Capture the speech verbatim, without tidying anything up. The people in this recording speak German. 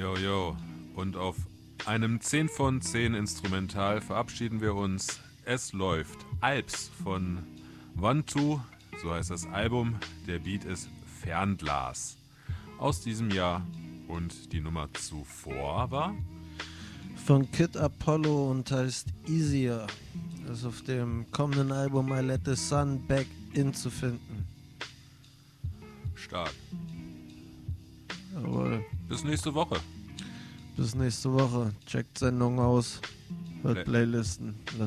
Yo, yo. Und auf einem zehn von zehn Instrumental verabschieden wir uns. Es läuft Alps von One Two, so heißt das Album. Der Beat ist Fernglas aus diesem Jahr. Und die Nummer zuvor war? Von Kid Apollo und heißt Easier. Das ist auf dem kommenden Album I Let the Sun Back In zu finden. Stark. Jawohl. Bis nächste Woche. Bis nächste Woche. Checkt Sendung aus. Hört Play- Playlisten.